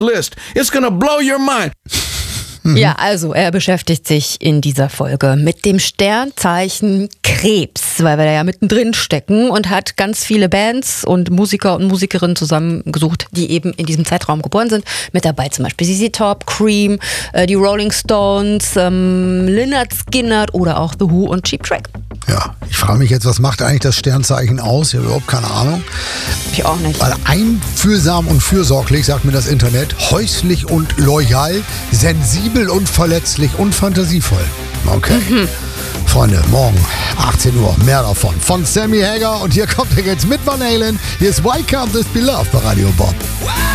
list. It's gonna blow your mind. Ja, also er beschäftigt sich in dieser Folge mit dem Sternzeichen Krebs, weil wir da ja mittendrin stecken, und hat ganz viele Bands und Musiker und Musikerinnen zusammengesucht, die eben in diesem Zeitraum geboren sind. Mit dabei zum Beispiel ZZ Top, Cream, die Rolling Stones, Lynyrd Skynyrd oder auch The Who und Cheap Trick. Ja, ich frage mich jetzt, was macht eigentlich das Sternzeichen aus? Ich habe überhaupt keine Ahnung. Ich auch nicht. Weil einfühlsam und fürsorglich, sagt mir das Internet, häuslich und loyal, sensibel und verletzlich und fantasievoll. Okay. Freunde, morgen 18 Uhr, mehr davon. Von Sammy Hagar, und hier kommt er jetzt mit Van Halen. Hier ist Why Can't This Be Love bei Radio Bob.